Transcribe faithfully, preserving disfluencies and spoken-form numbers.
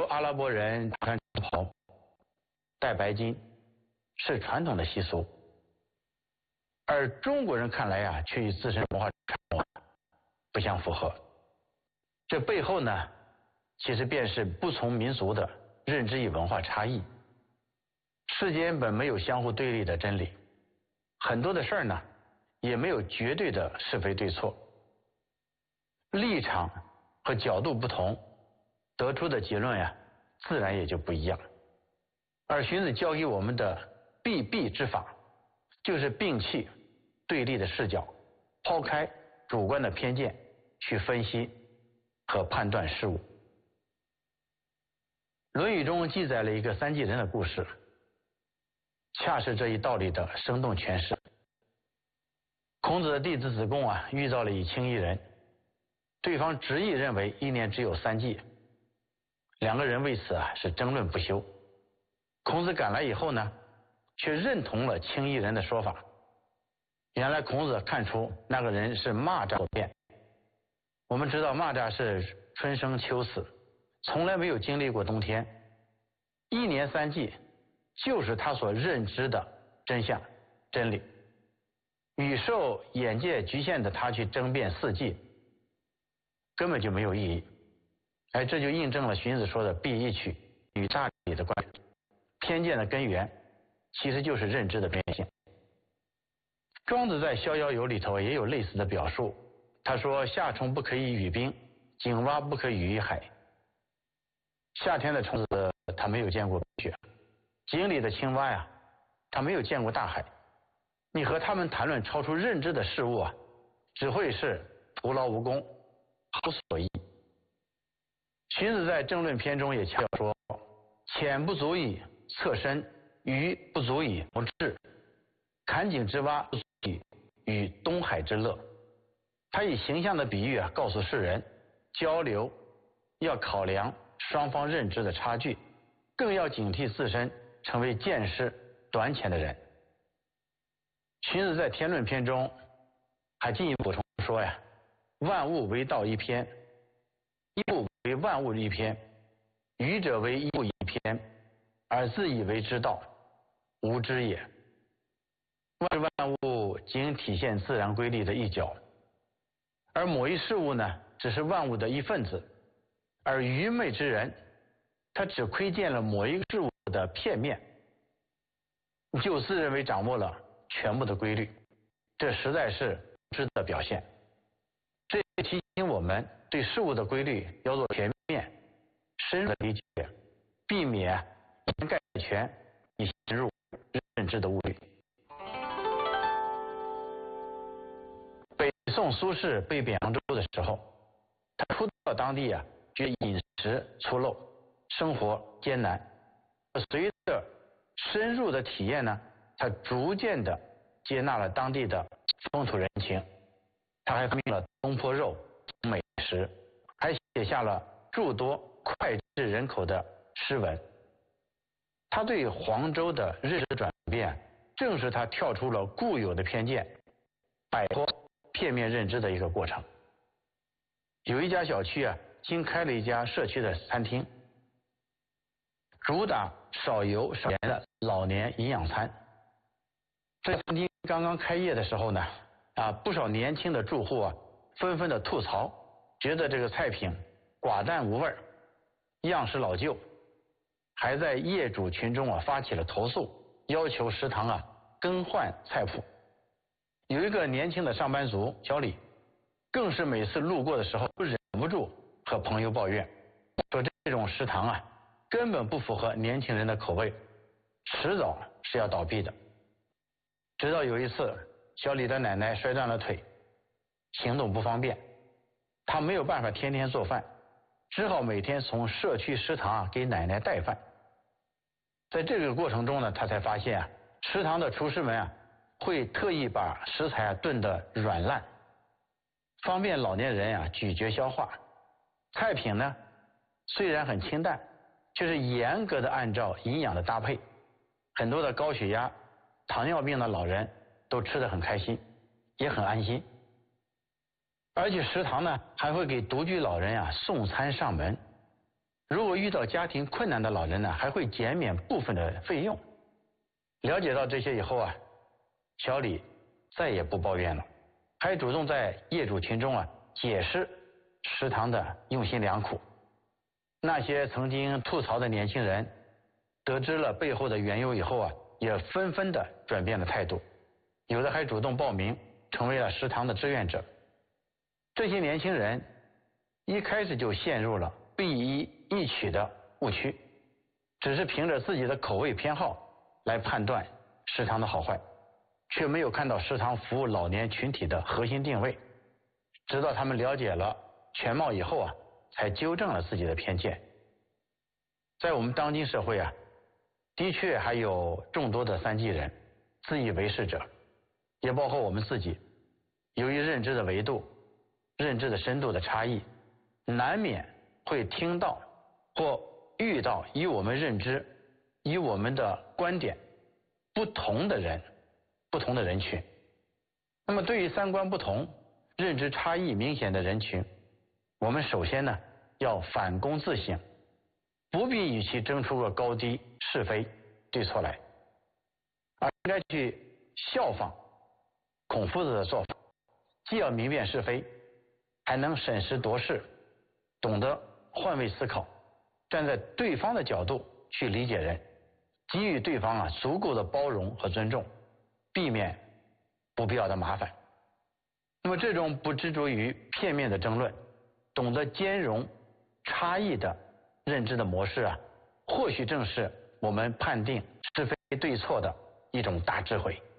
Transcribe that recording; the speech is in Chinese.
如阿拉伯人穿旗袍、戴白巾是传统的习俗，而中国人看来啊，却与自身文化传统不相符合。这背后呢，其实便是不同民族的认知与文化差异。世间本没有相互对立的真理，很多的事儿呢，也没有绝对的是非对错。立场和角度不同，得出的结论呀，自然也就不一样。而荀子教给我们的避弊之法，就是摒弃对立的视角，抛开主观的偏见，去分析和判断事物。《论语》中记载了一个三季人的故事，恰是这一道理的生动诠释。孔子的弟子子贡啊，遇到了一青衣人，对方执意认为一年只有三季，两个人为此啊是争论不休。孔子赶来以后呢，却认同了青衣人的说法。原来孔子看出那个人是蚂蚱所变。我们知道蚂蚱是春生秋死，从来没有经历过冬天，一年三季就是他所认知的真相真理。与受眼界局限的他去争辩四季，根本就没有意义。哎，这就印证了荀子说的避义取与大理的关系。偏见的根源其实就是认知的变性。庄子在《逍遥游》里头也有类似的表述，他说夏虫不可以语冰，井蛙不可以语海。夏天的虫子它没有见过雪，井里的青蛙呀，它没有见过大海。你和他们谈论超出认知的事物啊，只会是徒劳无功，毫无所益。荀子在政论篇中也强调说，浅不足以测深，鱼不足以谋智，坎井之蛙不足以与东海之乐。他以形象的比喻啊，告诉世人，交流要考量双方认知的差距，更要警惕自身成为见识短浅的人。荀子在天论篇中还进一步补充说呀，万物为道一篇，一物为万物一篇，愚者为一物一篇，而自以为之道，无知也。万事万物仅体现自然规律的一角，而某一事物呢，只是万物的一份子。而愚昧之人，他只窥见了某一个事物的片面，就自认为掌握了全部的规律，这实在是无知的表现。这也提醒我们对事物的规律要做全面深入的理解，避免以偏概全，以陷入认知的误区。北宋苏轼被贬扬州的时候，他初到当地啊，觉饮食粗陋，生活艰难。随着深入的体验呢，他逐渐的接纳了当地的风土人情。他还发明了东坡肉美食，还写下了诸多脍炙人口的诗文。他对黄州的认知转变，正是他跳出了固有的偏见，摆脱片面认知的一个过程。有一家小区啊，新开了一家社区的餐厅，主打少油少盐的老年营养餐。这餐厅刚刚开业的时候呢，啊，不少年轻的住户啊，纷纷的吐槽，觉得这个菜品寡淡无味，样式老旧，还在业主群中啊发起了投诉，要求食堂啊更换菜谱。有一个年轻的上班族小李，更是每次路过的时候都忍不住和朋友抱怨，说这种食堂啊根本不符合年轻人的口味，迟早是要倒闭的。直到有一次，小李的奶奶摔断了腿，行动不方便，他没有办法天天做饭，只好每天从社区食堂啊给奶奶带饭。在这个过程中呢，他才发现啊，食堂的厨师们啊会特意把食材啊炖得软烂，方便老年人啊咀嚼消化。菜品呢虽然很清淡，却是严格的按照营养的搭配，很多的高血压、糖尿病的老人都吃得很开心，也很安心。而且食堂呢还会给独居老人啊送餐上门， 如果遇到家庭困难的老人呢，还会减免部分的费用。了解到这些以后啊，小李再也不抱怨了，还主动在业主群中啊解释食堂的用心良苦。那些曾经吐槽的年轻人，得知了背后的缘由以后啊，也纷纷的转变了态度，有的还主动报名，成为了食堂的志愿者。这些年轻人一开始就陷入了必一易取的误区，只是凭着自己的口味偏好来判断食堂的好坏，却没有看到食堂服务老年群体的核心定位。直到他们了解了全貌以后啊，才纠正了自己的偏见。在我们当今社会啊，的确还有众多的三忌人，自以为是者，也包括我们自己。由于认知的维度、认知的深度的差异，难免会听到或遇到与我们认知、与我们的观点不同的人、不同的人群。那么对于三观不同、认知差异明显的人群，我们首先呢要反躬自省，不必与其争出个高低是非对错来，而应该去效仿孔夫子的做法，既要明辨是非，还能审时度势，懂得换位思考，站在对方的角度去理解人，给予对方啊足够的包容和尊重，避免不必要的麻烦。那么这种不执着于片面的争论，懂得兼容差异的认知的模式啊，或许正是我们判定是非对错的一种大智慧。